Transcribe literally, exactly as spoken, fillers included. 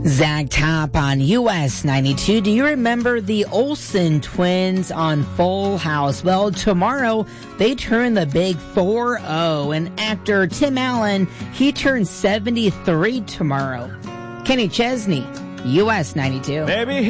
Zach Top on U S ninety-two. Do you remember the Olsen twins on Full House? Well, tomorrow they turn the big four oh, and actor Tim Allen, he turns seventy-three tomorrow. Kenny Chesney, U S ninety-two. Baby,